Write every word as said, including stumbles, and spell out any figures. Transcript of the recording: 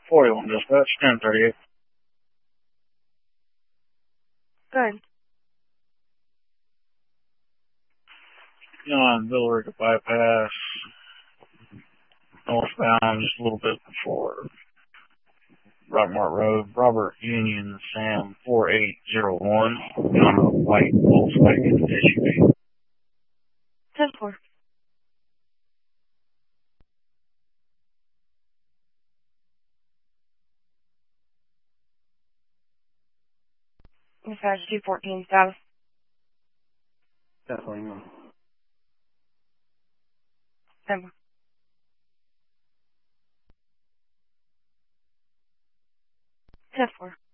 forty-one dispatch, ten thirty-eight. Good. On Villarica bypass, northbound, just a little bit before Rockmart Road, Robert Union Sam four eight zero one, on a white Volkswagen S U V. ten four. Dispatch two fourteen South. Definitely no. ten four. ten four.